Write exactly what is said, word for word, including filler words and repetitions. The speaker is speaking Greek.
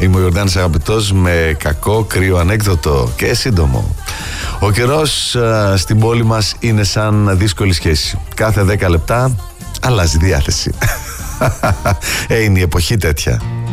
Είμαι ο Ιορδάνης Αγαπητός με κακό κρύο ανέκδοτο και σύντομο. Ο καιρός α, στην πόλη μας είναι σαν δύσκολη σχέση. Κάθε δέκα λεπτά αλλάζει διάθεση. Ε, είναι η εποχή τέτοια.